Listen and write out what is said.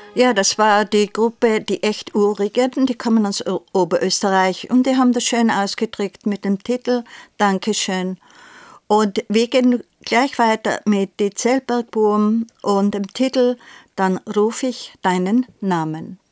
Ja, das war die Gruppe Die Echt-Urigen, die kommen aus Oberösterreich und die haben das schön ausgedrückt mit dem Titel Dankeschön. Und wir gehen gleich weiter mit die Zellbergbuben und dem Titel Dann ruf ich deinen Namen.